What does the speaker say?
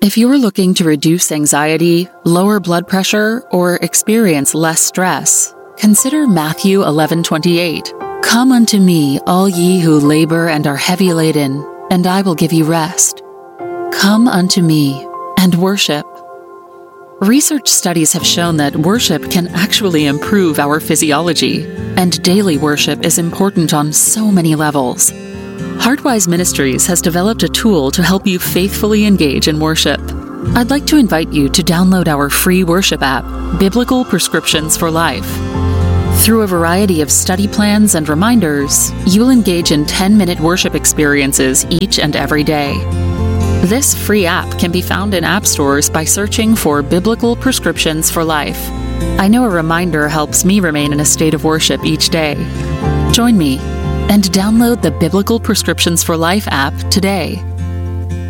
If you are looking to reduce anxiety, lower blood pressure, or experience less stress, consider Matthew 11:28. Come unto me, all ye who labor and are heavy laden, and I will give you rest. Come unto me and worship. Research studies have shown that worship can actually improve our physiology, and daily worship is important on so many levels. Heartwise Ministries has developed a tool to help you faithfully engage in worship. I'd like to invite you to download our free worship app, Biblical Prescriptions for Life. Through a variety of study plans and reminders, you will engage in 10-minute worship experiences each and every day. This free app can be found in app stores by searching for Biblical Prescriptions for Life. I know a reminder helps me remain in a state of worship each day. Join me and download the Biblical Prescriptions for Life app today.